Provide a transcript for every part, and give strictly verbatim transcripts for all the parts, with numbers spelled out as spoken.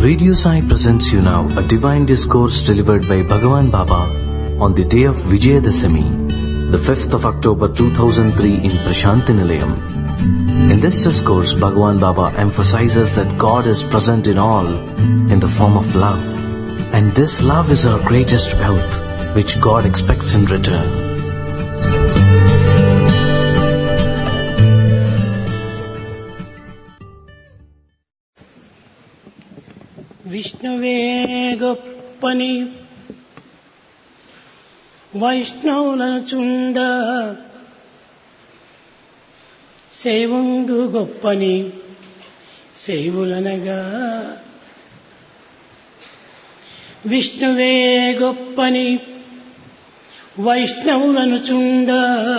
Radio Sai presents you now a divine discourse delivered by Bhagavan Baba on the day of Vijayadashami, the fifth of October two thousand three in Prashanti Nilayam. In this discourse, Bhagavan Baba emphasizes that God is present in all in the form of love. And this love is our greatest wealth, which God expects in return. విష్ణువే గొప్పని వైష్ణవులను చుండ శైవుండు గొప్పని శైవులనగా విష్ణువే గొప్పని వైష్ణవులను చుండ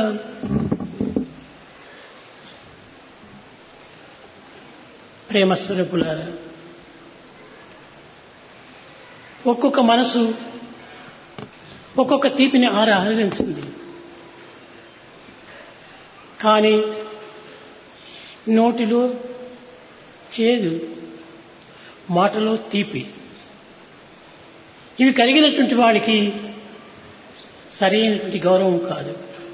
ప్రేమస్వరూపులారా, ఒక్కొక్క మనసు ఒక్కొక్క తీపిని ఆరాధించింది. కానీ నోటిలో చేదు, మాటలో తీపి, ఇవి కలిగినటువంటి వాడికి సరైనటువంటి గౌరవం కాదు.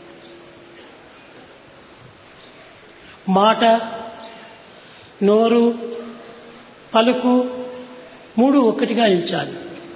మాట, నోరు, పలుకు మూడు ఒక్కటిగా నిలిచాలి.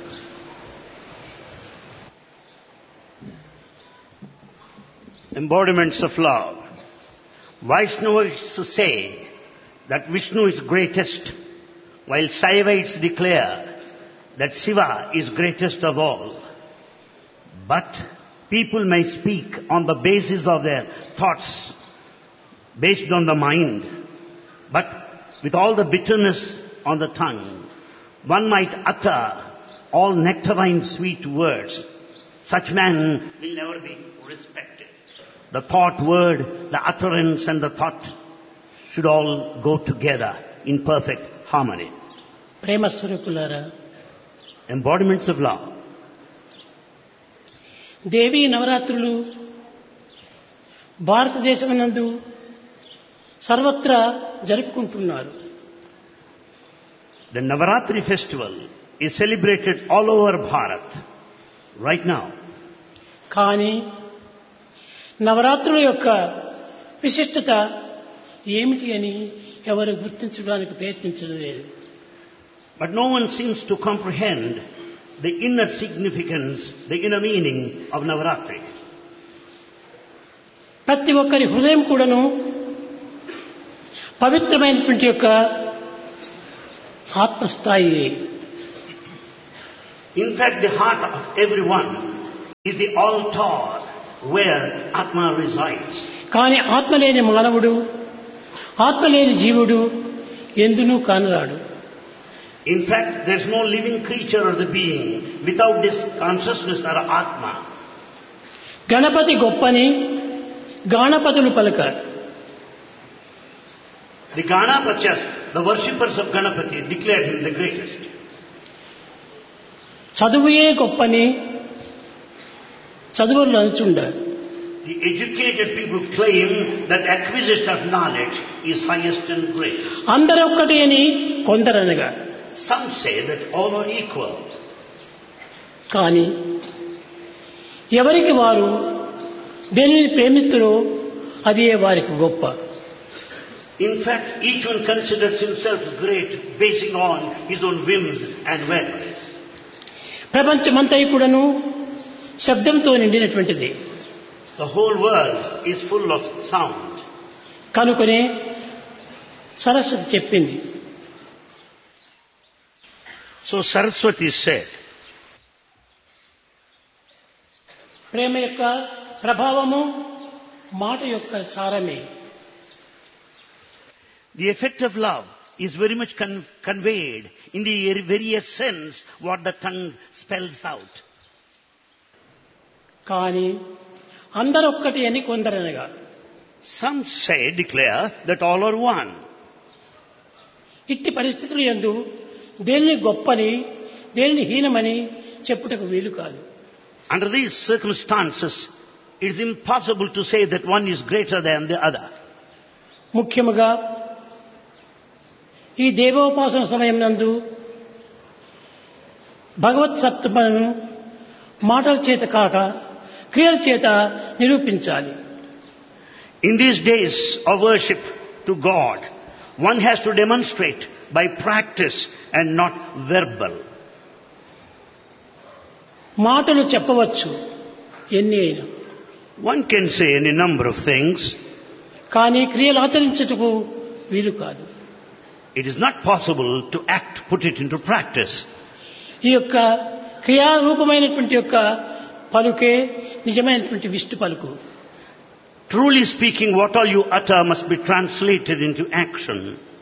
Embodiments of love. Vaishnavas say that Vishnu is greatest, while Saivites declare that Shiva is greatest of all. But people may speak on the basis of their thoughts, based on the mind, but with all the bitterness on the tongue. One might utter all nectarine sweet words. Such man will never be respected. The thought word, the utterance and the thought should all go together in perfect harmony. ప్రేమస్వరూపులారా, Embodiments of love. దేవీ నవరాత్రులు భారతదేశమునందు సర్వత్రా జరుపుకుంటున్నారు. The Navaratri festival is celebrated all over Bharat right now. కానీ నవరాత్రుల యొక్క విశిష్టత ఏమిటి అని ఎవరు గుర్తించడానికి ప్రయత్నించడం లేదు. But no one seems to comprehend the inner significance, the inner meaning of Navaratri. ప్రతి ఒక్కరి హృదయం కూడాను పవిత్రమైనటువంటి యొక్క ఆత్మస్థాయి. In fact, the heart of everyone is the altar where Atma resides. కానీ ఆత్మ లేని మానవుడు, ఆత్మ లేని జీవుడు ఎందునూ కానరాడు. In fact, there is no living creature or the being without this consciousness or Atma. Ganapati గొప్పని గాణపతులు పలక. The Ganapachas, the worshippers of Ganapati, declared him the greatest. చదువుయే గొప్పని చదువులు అనుచుండారు. The educated people claim that acquisition of knowledge is highest and great. అందరూ ఒక్కటి అని కొందరనగా. Some say that all are equal. కానీ ఎవరికి వారు దేనిని ప్రేమిస్తురో అదే వారికి గొప్ప. In fact, each one considers himself great basing on his own whims and whims. ప్రపంచమంతా కూడాను శబ్దంతో నిండినటువంటిది. The whole world is full of sound. కనుకనే సరస్వతి చెప్పింది. So Saraswati said, ప్రేమ యొక్క ప్రభావము మాట యొక్క సారమే. the effect of love is very much con- conveyed in the very essence what the tongue spells out. కానీ అందరూ ఒక్కటి అని కొందరనగా. Some say, declare that all are one. ఇట్టి పరిస్థితులు యందు దేనిని గొప్పని దేనిని హీనమని చెప్పుటకు వీలు కాదు. Under these circumstances, it is impossible to say that one is greater than the other. ముఖ్యముగా ఈ దేవోపాసన సమయం నందు భగవత్ సత్వను మాటల చేత కాక క్రియల చేత నిరూపించాలి. In these days of worship to God, one has to demonstrate by practice and not verbal. మాటలు చెప్పవచ్చు ఎన్ని అయినా, One can say any number of things. కానీ క్రియలు ఆచరించుటకు వీలు కాదు. It is not possible to act, put it into practice. ఈ యొక్క క్రియారూపమైనటువంటి యొక్క పలుకే నిజమైనటువంటి విష్ణు పలుకు. Truly speaking, what all you utter must be translated into action.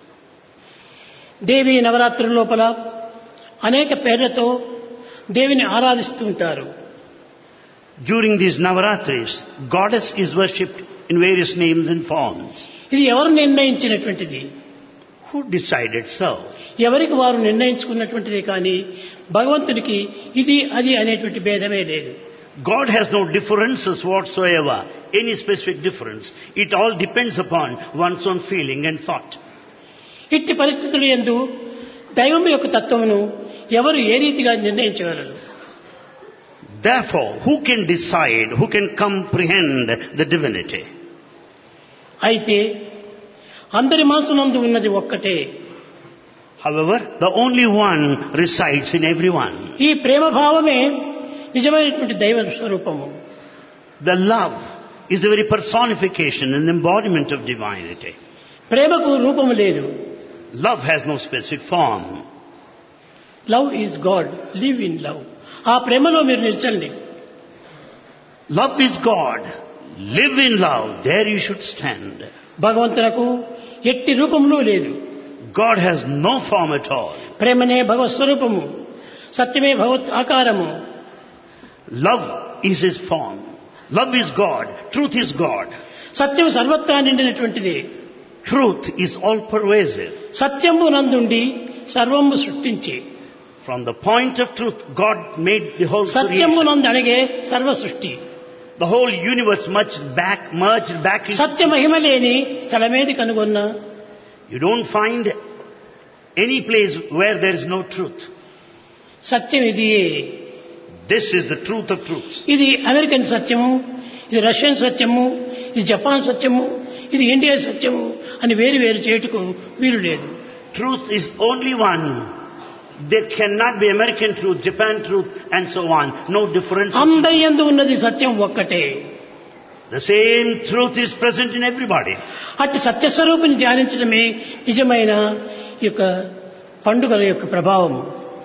దేవి నవరాత్రుల లోపల అనేక పేర్లతో దేవిని ఆరాధిస్తూ ఉంటారు. During these Navaratris, goddess is worshipped in various names and forms. ఇది ఎవరు నిర్ణయించినటువంటిది? Who decided so? ఎవరికి వారు నిర్ణయించుకున్నటువంటిదే కానీ భగవంతునికి ఇది అది అనేటువంటి భేదమే లేదు. God has no differences whatsoever, any specific difference. It all depends upon one's own feeling and thought. ఇట్టి పరిస్థితుల యందు దైవం యొక్క తత్వమును ఎవరు ఏ రీతిగా నిర్ణయించగలరు? Therefore, who can decide, who can comprehend the divinity? అయితే అందరి మనసునందు ఉన్నది ఒక్కటే. However, the only one resides in everyone. ఈ ప్రేమ భావమే నిజమైనటువంటి దైవ స్వరూపము. The love is the very personification and embodiment of divinity. ప్రేమకు రూపము లేదు. Love has no specific form. Love is God, live in love. ఆ ప్రేమలో మీరు నిల్చండి. Love is God. Live in love. There you should stand. భగవంతునకు ఎట్టి రూపములు లేదు. God has no form at all. ప్రేమనే భగవత్ స్వరూపము, సత్యమే భగవత్ ఆకారము. Love is His form. Love is God. Truth is God. సత్యం సర్వత్రా నిండినటువంటిది. Truth is all pervasive. సత్యము నందుండి సర్వము సృష్టించి. From the point of truth, God made the whole సత్యము creation. నందు అణగే సర్వ సృష్టి. The whole universe merged back, merged back into. సత్య మహిమ లేని స్థలమేది కనుగొన్నా? You don't find any place where there is no truth. సత్యం ఇది. This is the truth of truths. ఇది American సత్యము, ఇది Russian సత్యము, ఇది జపాన్ సత్యము, ఇది ఇండియా సత్యము అని వేరు వేరు చేయుటకు వీలు లేదు. Truth is only one. There cannot be American truth, Japan truth, and so on. No difference. అందరి యందు ఉన్నది సత్యం ఒక్కటే. The same truth is present in everybody. అట్టి సత్యస్వరూపిని ధ్యానించడమే నిజమైన ఈ యొక్క పండుగల యొక్క ప్రభావము.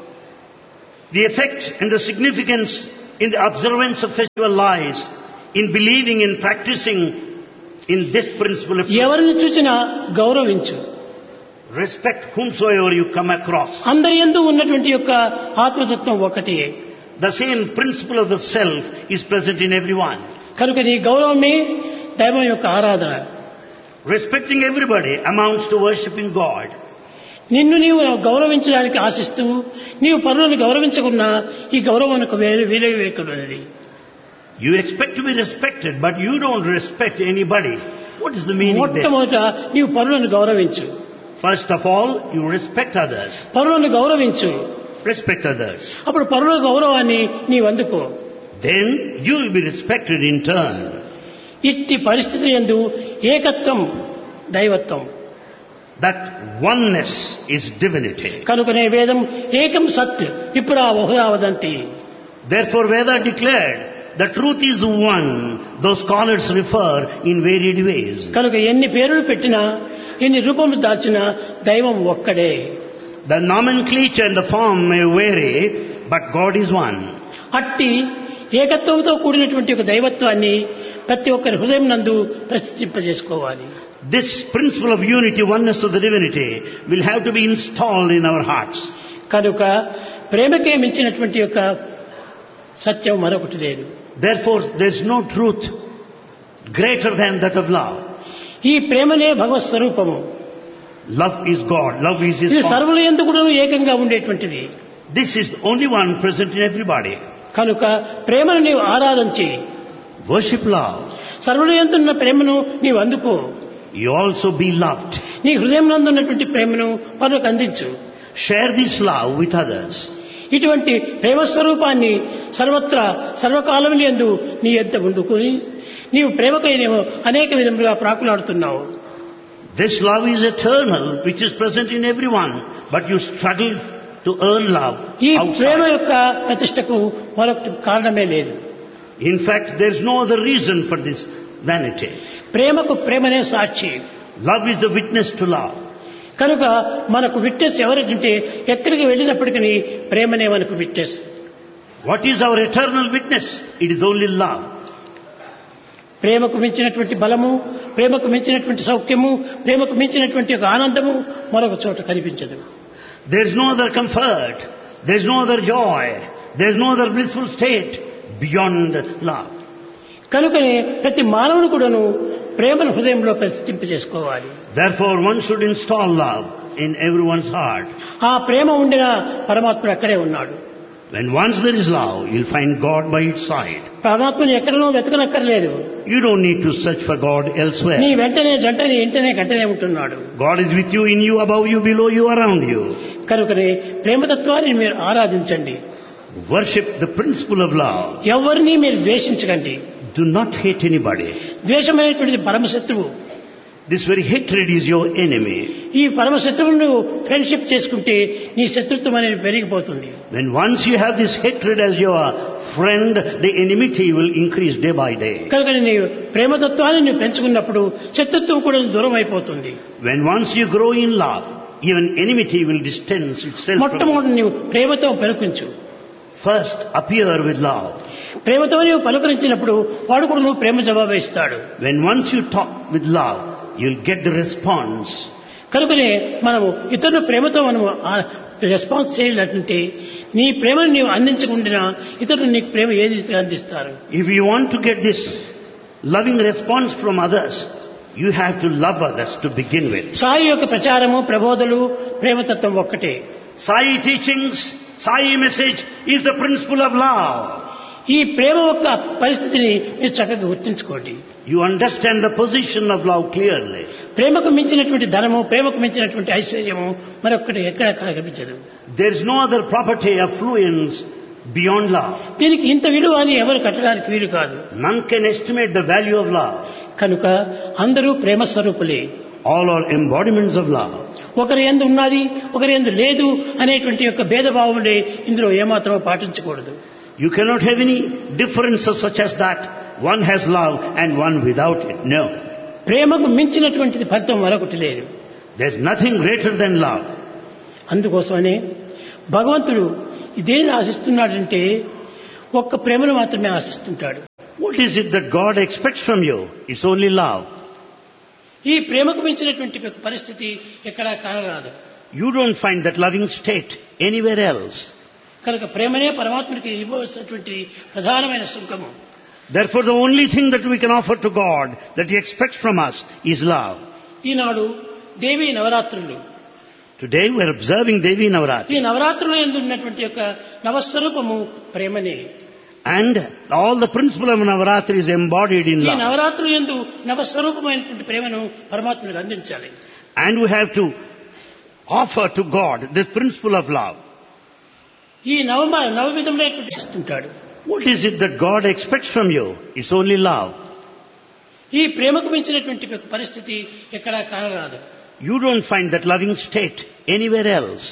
The effect and the significance in the observance of festival lies in believing and practicing in this principle of truth. ఎవరిని చూసినా గౌరవించు. Respect whomsoever you come across. అందరి యందు ఉన్నటువంటి యొక్క ఆత్మతత్వం ఒకటే. The same principle of the self is present in everyone. కనుక నీ గౌరవమే దైవం యొక్క ఆరాధన. Respecting everybody amounts to worshipping God. నిన్ను నీవు గౌరవించడానికి ఆశిస్తూ నీవు పరులను గౌరవించకున్నా ఈ గౌరవానికి వేరే విలువేకున్నది. You expect to be respected, but you don't respect anybody. What is the meaning there? మొట్టమొదట నీవు పరులను గౌరవించు. First of all, you respect others. పరులను గౌరవించు. Respect others. అప్పుడు పరుల గౌరవాన్ని నీవు అందుకో. Then you will be respected in turn. ఇట్టి పరిస్థితి యందు ఏకత్వం దైవత్వం. That oneness is divinity. కనుకనే వేదం ఏకం సత్ విప్రా బహుధా వదంతి. Therefore Veda declared the truth is one. Those scholars refer in varied ways. కనుక ఎన్ని పేర్లు పెట్టినా ఎన్ని రూపములు దాల్చినా దైవం ఒక్కడే. The nomenclature and the form may vary, but God is one. అట్టి ఏకత్వంతో కూడినటువంటి ఒక దైవత్వాన్ని ప్రతి ఒక్కరి హృదయం నందు ప్రతిష్ఠింపజేసుకోవాలి. This principle of unity, oneness of the divinity will have to be installed in our hearts. కనుక ప్రేమకే మించినటువంటి యొక్క సత్యం మరొకటి లేదు. Therefore there is no truth greater than that of love. ఈ ప్రేమనే భగవత్ స్వరూపము. Love is God. Love is His ఇది form. సర్వుల యందు కూడా ఏకంగా ఉండేటువంటిది. This is the only one present in everybody. కనుక ప్రేమను నీవు ఆరాధించి Worship love. సర్వుల యందు ఉన్న ప్రేమను నీవు అందుకో. You also be loved. నీ హృదయం నందు ఉన్నటువంటి ప్రేమను పరులకు అందించు. Share this love with others. ఇటువంటి ప్రేమ స్వరూపాన్ని సర్వత్రా సర్వకాలములందు నీ యొద్ద ఉండుకొని నీవు ప్రేమకై నీవు అనేక విధములుగా ప్రాకులాడుతున్నావు. This love is eternal, which is present in everyone, but you struggle to earn love ఈ ప్రేమ outside. యొక్క ప్రతిష్టకు మరొక కారణమే లేదు. In fact, there is no other reason for this vanity. ప్రేమకు ప్రేమనే సాక్షి. Love is the witness to love. కనుక మనకు విట్నెస్ ఎవరికంటే ఎక్కడికి వెళ్ళినప్పటికీ ప్రేమనే మనకు witness. What is our eternal witness? It is only love. ప్రేమకు మించినటువంటి బలము, ప్రేమకు మించినటువంటి సౌఖ్యము, ప్రేమకు మించినటువంటి ఒక ఆనందము మరొక చోట కనిపించదు. There is no other comfort, there is no other joy, there is no other blissful state beyond love. కనుకనే ప్రతి మానవుని కూడాను ప్రేమను హృదయంలో ప్రతిష్ఠింపజేసుకోవాలి. Therefore, one should install love in everyone's heart. ఆ ప్రేమ ఉండిన పరమాత్ముడు అక్కడే ఉన్నాడు. When once there is love, you'll find God by its side. పరమాత్మని ఎక్కడనో వెతకనక్కర్లేదు. You don't need to search for God నీ elsewhere. వెంటనే జంటనే ఇంటనే గంటనే ఉంటున్నాడు. God is with you, in you, above you, below you, around you. కనుకనే ప్రేమతత్వాన్ని మీరు ఆరాధించండి. Worship the principle of love. ఎవరిని మీరు ద్వేషించకండి. Do not hate anybody. ద్వేషమైనటువంటిది పరమశత్రువు. This very hatred is your enemy. ఈ పరమశత్రువును friendship చేసుకుంటే నీ శత్రుత్వం అనేది పెరిగిపోతుంది. When once you have this hatred as your friend, the enmity will increase day by day. కనుక నీ ప్రేమతత్వాన్ని నువ్వు పెంచుకున్నప్పుడు శత్రుత్వం కూడా దూరం అయిపోతుంది. When once you grow in love, even enmity will distance itself from you. మొట్టమొదటి నీవు ప్రేమతో పలుకించు. First, appear with love. ప్రేమతో నీవు పలుకరించినప్పుడు వాడు కూడా నువ్వు ప్రేమ జవాబు ఇస్తాడు. When once you talk with love, you'll get the response. కనుకనే మనము ఇతరుల ప్రేమతో మనము రెస్పాన్స్ చేయాలంటే నీ ప్రేమను నీవు అందించకుండా ఇతరులు నీకు ప్రేమ ఏది అందిస్తారు? If you want to get this loving response from others, you have to love others to begin with. Sai యొక్క ప్రచారము ప్రబోధలు ప్రేమతత్వం ఒక్కటే. Sai teachings, Sai message is the principle of love. ఈ ప్రేమ యొక్క పరిస్థితిని మీరు చక్కగా గుర్తించుకోండి. You understand the position of love clearly. ప్రేమకు మించినటువంటి ధనము, ప్రేమకు మించినటువంటి ఐశ్వర్యము మరొకటి ఎక్కడ కనిపించదు. There is no other property, affluence beyond love. దీనికి ఇంత విలువ అని ఎవరు కట్టడానికి వీలు కాదు. None can estimate the value of love. కనుక అందరూ ప్రేమ స్వరూపులే. All are embodiments of love. ఒకరి యందు ఉన్నది ఒకరి యందు లేదు అనేటువంటి యొక్క భేదభావములే ఇందులో ఏమాత్రం పాటించకూడదు. You cannot have any differences such as that. One has love and one without it. No. ప్రేమకు మించినటువంటిది ఫలితం మరొకటి లేదు. There is nothing greater than love. అందుకోసమనే భగవంతుడు దేనిని ఆశిస్తున్నాడంటే ఒక్క ప్రేమను మాత్రమే ఆశిస్తుంటాడు. What is it that God expects from you? It's only love. ఈ ప్రేమకు మించినటువంటి పరిస్థితి ఎక్కడా కానరాదు. You don't find that loving state anywhere else. కనుక ప్రేమనే పరమాత్మకి ఇవ్వవలసినటువంటి ప్రధానమైన సుఖము. Therefore, the only thing that we can offer to God, that He expects from us, is love. ఈనాడు దేవీ నవరాత్రులు. Today we are observing Devi ఈ Navaratri. నవరాత్రులు యందు ఉన్నటువంటి యొక్క నవస్వరూపము ప్రేమనే. And all the principle of Navaratri is embodied in ఈ love. నవరాత్రులు యందు నవస్వరూపమైనటువంటి ప్రేమను పరమాత్మకు అందించాలి. And we have to offer to God the principle of love. ఈ నవ నవ విధములైనటువంటి ఇస్తుంటాడు. What is it that God expects from you? It's only love. ఈ ప్రేమకు మించినటువంటి పరిస్థితి ఎక్కడా కానరాదు. You don't find that loving state anywhere else.